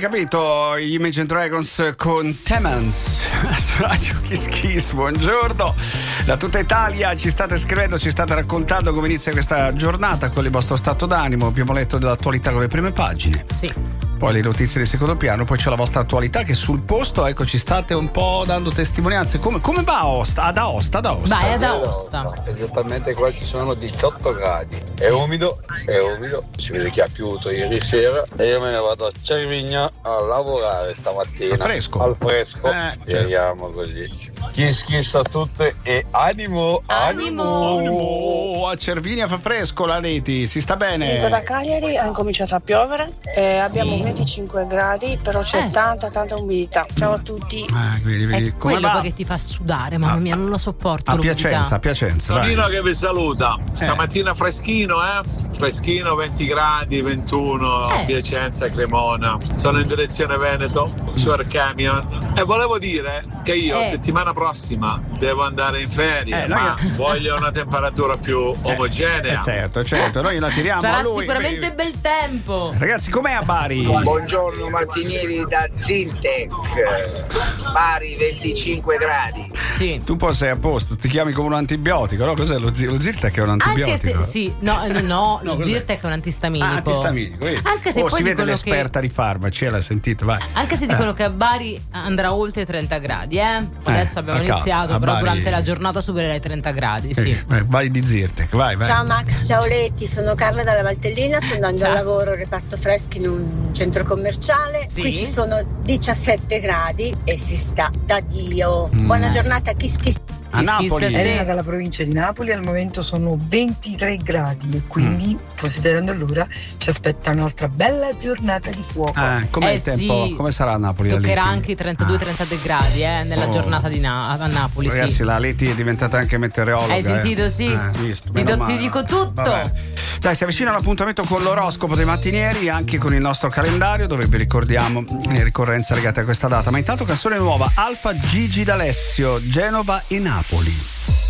capito? Gli Imagine Dragons con Temens su Radio Kiss Kiss. Buongiorno da tutta Italia, ci state scrivendo, ci state raccontando come inizia questa giornata con il vostro stato d'animo. Abbiamo letto dell'attualità con le prime pagine. Sì. Poi le notizie di secondo piano, poi c'è la vostra attualità che sul posto, ecco, ci state un po' dando testimonianze. Come va Aosta? Ad Aosta. Vai ad Aosta. Esattamente qua ci sono 18 gradi. È umido, si vede che ha piovuto ieri sera e io me ne vado a Cervigna a lavorare stamattina. Al fresco. Speriamo così. Kiss a tutte e animo. A Cervinia fa fresco, la Leti, si sta bene. Da Cagliari ha incominciato a piovere, abbiamo 25 gradi, però c'è tanta umidità. Ciao a tutti. Vedi, è quello poi che ti fa sudare, mamma mia, non lo sopporto. A Piacenza. Tonino che vi saluta. Stamattina freschino, freschino, 20 gradi, 21 a Piacenza e Cremona. Sono in direzione Veneto su Air Camion e volevo dire che io settimana prossima devo andare in ferie, ma voglio una temperatura più omogenea. Certo, noi la tiriamo. Sarà sicuramente bel tempo. Ragazzi, com'è a Bari? Buongiorno mattinieri da Zintec. Bari 25 gradi. Sì. Tu poi sei a posto, ti chiami come un antibiotico, no? Cos'è lo Zyrtec? È un antibiotico? Anche se lo Zyrtec è un antistaminico. Antistaminico. Anche se poi si vede dicono l'esperta di farmaci, l'ha sentito, vai. Anche se dicono che a Bari andrà oltre i 30 gradi, Adesso abbiamo iniziato, però Bari... durante la giornata supererà i 30 gradi, sì. Vai di Zyrtec, vai. Ciao Max, ciao Letti, sono Carla dalla Valtellina, sto andando al lavoro reparto freschi in un centro commerciale. Sì. Qui ci sono 17 gradi e si sta da Dio. Buona giornata, Kiss Kiss. A Napoli. Elena dalla provincia di Napoli, al momento sono 23 gradi e quindi considerando l'ora ci aspetta un'altra bella giornata di fuoco. Com'è il tempo? Sì. Come sarà a Napoli? Toccherà anche i 32-33 gradi nella giornata a Napoli. Ragazzi, sì. la Leti è diventata anche meteorologa. Hai sentito? Sì. Visto, ti dico tutto. Vabbè. Dai, si avvicina l'appuntamento con l'oroscopo dei mattinieri, anche con il nostro calendario dove vi ricordiamo le ricorrenze legate a questa data. Ma intanto canzone nuova, Alfa Gigi D'Alessio, Genova e Napoli.